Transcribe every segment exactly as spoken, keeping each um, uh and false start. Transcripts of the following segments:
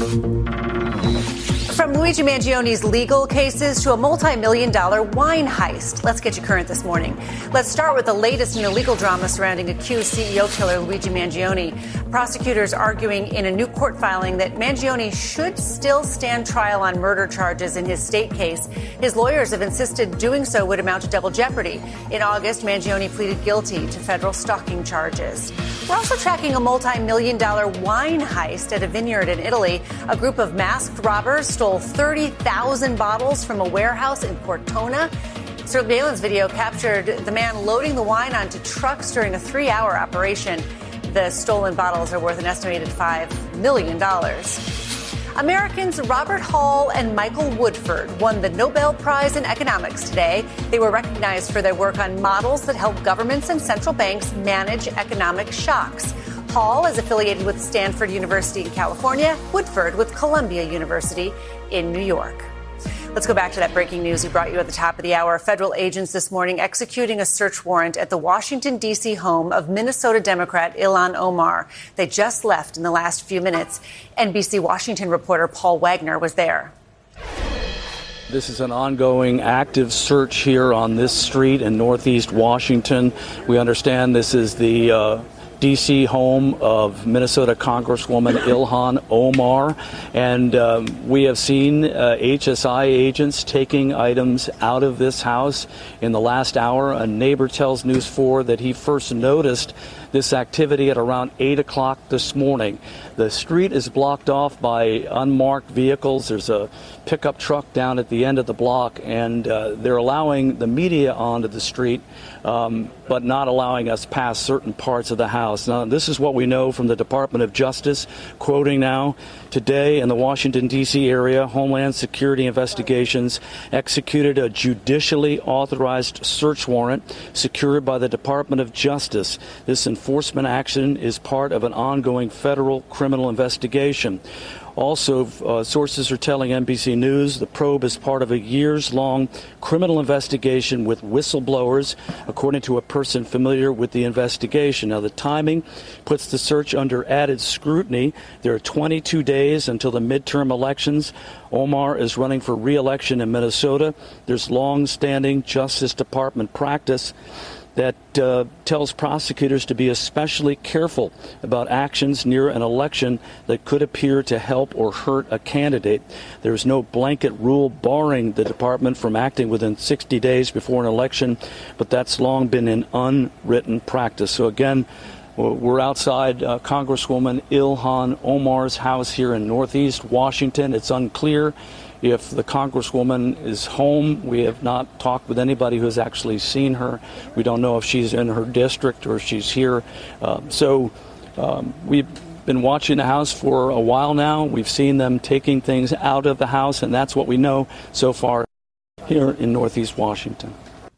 From Luigi Mangioni's legal cases to a multi-million dollar wine heist. Let's get you current this morning. Let's start with the latest in the legal drama surrounding accused C E O killer Luigi Mangioni. Prosecutors arguing in a new court filing that Mangioni should still stand trial on murder charges in his state case. His lawyers have insisted doing so would amount to double jeopardy. In August, Mangioni pleaded guilty to federal stalking charges. We're also tracking a multi-million dollar wine heist at a vineyard in Italy. A group of masked robbers stole thirty thousand bottles from a warehouse in Cortona. Surveillance video captured the man loading the wine onto trucks during a three-hour operation. The stolen bottles are worth an estimated five million dollars. Americans Robert Hall and Michael Woodford won the Nobel Prize in Economics today. They were recognized for their work on models that help governments and central banks manage economic shocks. Hall is affiliated with Stanford University in California, Woodford with Columbia University in New York. Let's go back to that breaking news we brought you at the top of the hour. Federal agents this morning executing a search warrant at the Washington, D C home of Minnesota Democrat Ilhan Omar. They just left in the last few minutes. N B C Washington reporter Paul Wagner was there. This is an ongoing active search here on this street in Northeast Washington. We understand this is the uh, D C home of Minnesota Congresswoman Ilhan Omar, and um, we have seen uh, H S I agents taking items out of this house in the last hour. A neighbor tells News four that he first noticed this activity at around eight o'clock this morning. The street is blocked off by unmarked vehicles. There's a pickup truck down at the end of the block, and uh, they're allowing the media onto the street, um, but not allowing us past certain parts of the house. Now, this is what we know from the Department of Justice, quoting now, today in the Washington, D C area, Homeland Security Investigations executed a judicially authorized search warrant secured by the Department of Justice. This enforcement action is part of an ongoing federal criminal investigation. Also, uh, sources are telling N B C News the probe is part of a years-long criminal investigation with whistleblowers, according to a person familiar with the investigation. Now, the timing puts the search under added scrutiny. There are twenty-two days until the midterm elections. Omar is running for re-election in Minnesota. There's long-standing Justice Department practice that uh, tells prosecutors to be especially careful about actions near an election that could appear to help or hurt a candidate. There is no blanket rule barring the department from acting within sixty days before an election, but that's long been an unwritten practice. So again, we're outside uh, Congresswoman Ilhan Omar's house here in Northeast Washington. It's unclear if the Congresswoman is home. We have not talked with anybody who has actually seen her. We don't know if she's in her district or if she's here. Uh, so um, we've been watching the house for a while now. We've seen them taking things out of the house, and that's what we know so far here in Northeast Washington.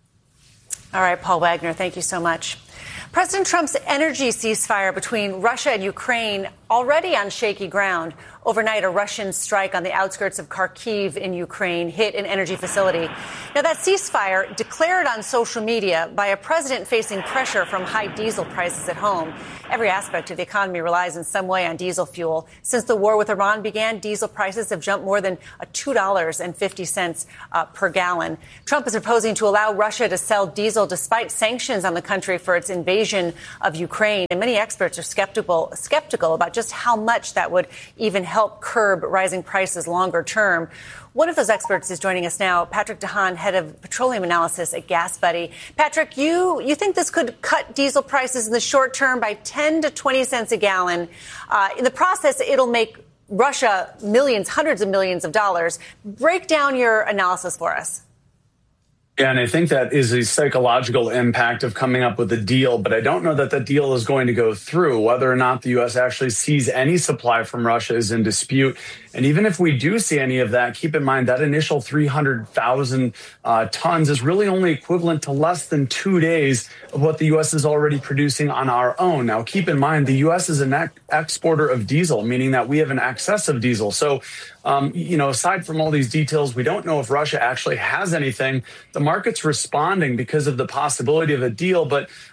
All right, Paul Wagner, thank you so much. President Trump's energy ceasefire between Russia and Ukraine already on shaky ground. Overnight, a Russian strike on the outskirts of Kharkiv in Ukraine hit an energy facility. Now, that ceasefire, declared on social media by a president facing pressure from high diesel prices at home. Every aspect of the economy relies in some way on diesel fuel. Since the war with Iran began, diesel prices have jumped more than two dollars and fifty cents uh, per gallon. Trump is proposing to allow Russia to sell diesel despite sanctions on the country for its invasion of Ukraine. And many experts are skeptical, skeptical about just how much that would even help curb rising prices longer term. One of those experts is joining us now, Patrick DeHaan, head of petroleum analysis at GasBuddy. Patrick, you, you think this could cut diesel prices in the short term by ten to twenty cents a gallon. Uh, in the process, it'll make Russia millions, hundreds of millions of dollars. Break down your analysis for us. Yeah, and I think that is a psychological impact of coming up with a deal, but I don't know that the deal is going to go through. Whether or not the U S actually sees any supply from Russia is in dispute. And even if we do see any of that, keep in mind that initial three hundred thousand uh, tons is really only equivalent to less than two days of what the U S is already producing on our own. Now, keep in mind, the U S is an ex- exporter of diesel, meaning that we have an excess of diesel. So, um, you know, aside from all these details, we don't know if Russia actually has anything. The market's responding because of the possibility of a deal, but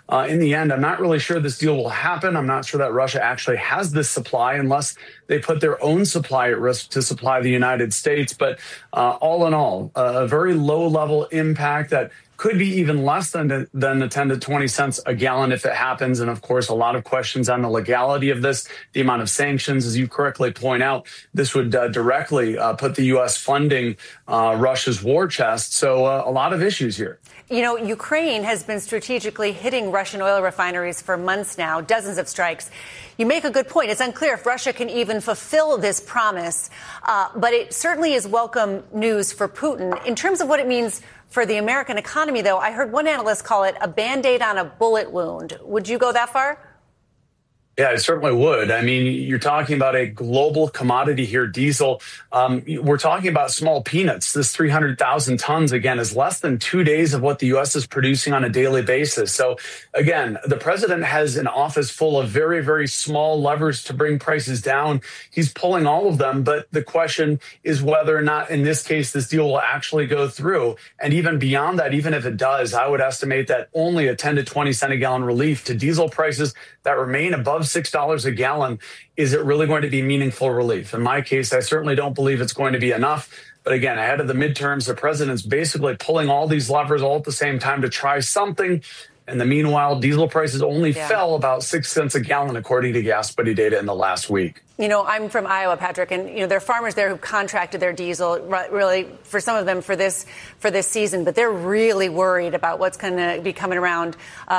uh, in the end, I'm not really sure this deal will happen. I'm not sure that Russia actually has this supply unless they put their own supply at risk to supply the United States. But uh, all in all, uh, a very low level impact that could be even less than, than the ten to twenty cents a gallon if it happens. And of course, a lot of questions on the legality of this, the amount of sanctions, as you correctly point out. This would uh, directly uh, put the U S funding uh, Russia's war chest. So uh, a lot of issues here. You know, Ukraine has been strategically hitting Russian oil refineries for months now, dozens of strikes. You make a good point. It's unclear if Russia can even fulfill this promise, uh, but it certainly is welcome news for Putin. In terms of what it means for the American economy, though, I heard one analyst call it a Band-Aid on a bullet wound. Would you go that far? Yeah, I certainly would. I mean, you're talking about a global commodity here, diesel. Um, we're talking about small peanuts. This three hundred thousand tons, again, is less than two days of what the U S is producing on a daily basis. So, again, the president has an office full of very, very small levers to bring prices down. He's pulling all of them. But the question is whether or not, in this case, this deal will actually go through. And even beyond that, even if it does, I would estimate that only a ten to twenty cent a gallon relief to diesel prices that remain above six dollars a gallon, is it really going to be meaningful relief? In my case, I certainly don't believe it's going to be enough. But again, ahead of the midterms, the president's basically pulling all these levers all at the same time to try something. And the meanwhile, diesel prices only yeah. fell about six cents a gallon, according to Gas Buddy data in the last week. You know, I'm from Iowa, Patrick, and, you know, there are farmers there who contracted their diesel, really, for some of them for this for this season. But they're really worried about what's going to be coming around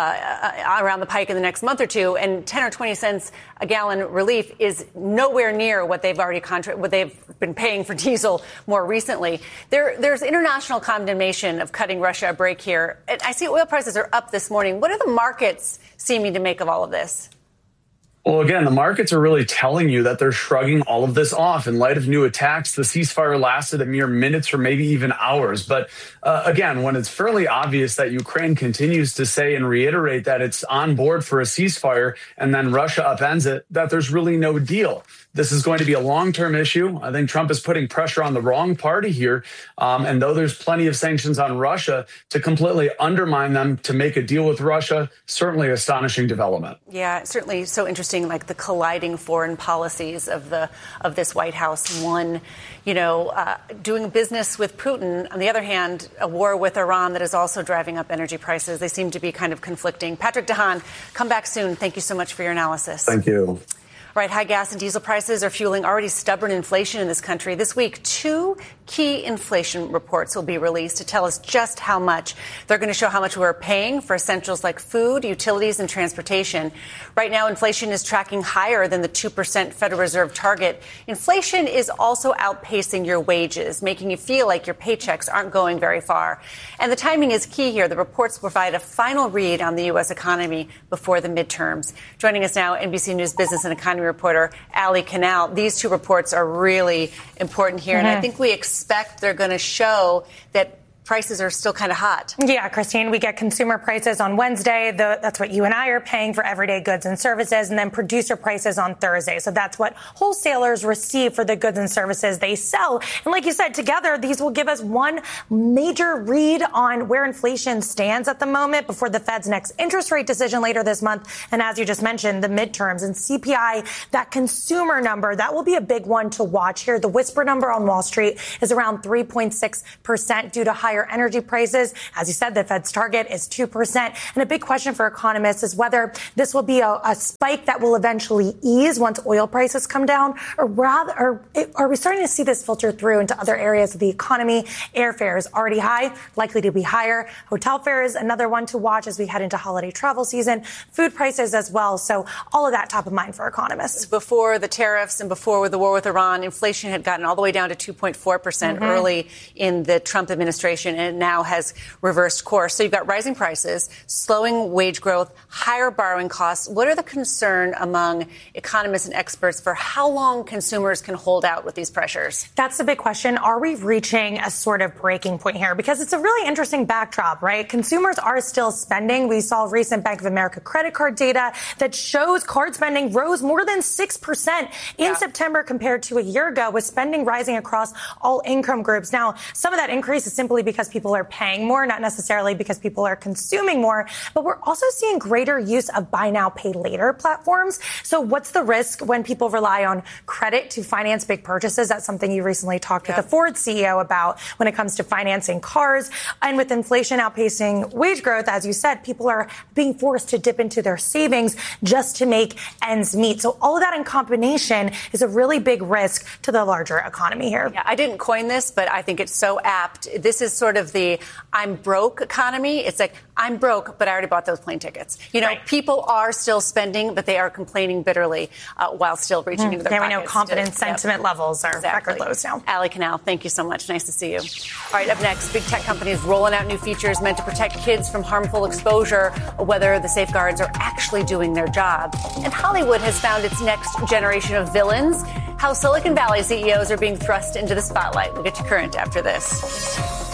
uh, around the pike in the next month or two. And ten or twenty cents a gallon relief is nowhere near what they've already contract what they've been paying for diesel more recently. There, there's international condemnation of cutting Russia a break here. And I see oil prices are up this morning. What are the markets seeming to make of all of this? Well, again, the markets are really telling you that they're shrugging all of this off. In light of new attacks, the ceasefire lasted a mere minutes or maybe even hours. But uh, again, when it's fairly obvious that Ukraine continues to say and reiterate that it's on board for a ceasefire and then Russia upends it, that there's really no deal. This is going to be a long-term issue. I think Trump is putting pressure on the wrong party here. Um, and though there's plenty of sanctions on Russia, to completely undermine them to make a deal with Russia, certainly astonishing development. Yeah, certainly so interesting, like the colliding foreign policies of the of this White House. One, you know, uh, doing business with Putin. On the other hand, a war with Iran that is also driving up energy prices. They seem to be kind of conflicting. Patrick DeHaan, come back soon. Thank you so much for your analysis. Thank you. Right, high gas and diesel prices are fueling already stubborn inflation in this country. This week, two key inflation reports will be released to tell us just how much. They're going to show how much we're paying for essentials like food, utilities, and transportation. Right now, inflation is tracking higher than the two percent Federal Reserve target. Inflation is also outpacing your wages, making you feel like your paychecks aren't going very far. And the timing is key here. The reports provide a final read on the U S economy before the midterms. Joining us now, N B C News business and economy reporter Ali Canal. These two reports are really important here, mm-hmm. and I think we expect they're going to show that prices are still kind of hot. Yeah, Christine, we get consumer prices on Wednesday. The, that's what you and I are paying for everyday goods and services, and then producer prices on Thursday. So that's what wholesalers receive for the goods and services they sell. And like you said, together, these will give us one major read on where inflation stands at the moment before the Fed's next interest rate decision later this month. And as you just mentioned, the midterms and C P I, that consumer number, that will be a big one to watch here. The whisper number on Wall Street is around three point six percent due to higher energy prices. As you said, the Fed's target is two percent. And a big question for economists is whether this will be a, a spike that will eventually ease once oil prices come down, or rather, or it, are we starting to see this filter through into other areas of the economy? Airfare is already high, likely to be higher. Hotel fares, another one to watch as we head into holiday travel season. Food prices as well. So all of that top of mind for economists. Before the tariffs and before the war with Iran, inflation had gotten all the way down to two point four percent mm-hmm. early in the Trump administration, and it now has reversed course. So you've got rising prices, slowing wage growth, higher borrowing costs. What are the concern among economists and experts for how long consumers can hold out with these pressures? That's the big question. Are we reaching a sort of breaking point here? Because it's a really interesting backdrop, right? Consumers are still spending. We saw recent Bank of America credit card data that shows card spending rose more than six percent in yeah. September compared to a year ago, with spending rising across all income groups. Now, some of that increase is simply because because people are paying more, not necessarily because people are consuming more. But we're also seeing greater use of buy now, pay later platforms. So what's the risk when people rely on credit to finance big purchases? That's something you recently talked yeah. with the Ford C E O about when it comes to financing cars. And with inflation outpacing wage growth, as you said, people are being forced to dip into their savings just to make ends meet. So all of that in combination is a really big risk to the larger economy here. Yeah, I didn't coin this, but I think it's so apt. This is sort of the I'm broke economy. It's like, I'm broke, but I already bought those plane tickets. You know, right. people are still spending, but they are complaining bitterly uh, while still reaching mm. into their yeah, pockets. Yeah, we know confidence to, sentiment yep. levels are exactly. record lows now. Ali Canal, thank you so much. Nice to see you. All right, up next, big tech companies rolling out new features meant to protect kids from harmful exposure, whether the safeguards are actually doing their job. And Hollywood has found its next generation of villains. How Silicon Valley C E Os are being thrust into the spotlight. We'll get you current after this.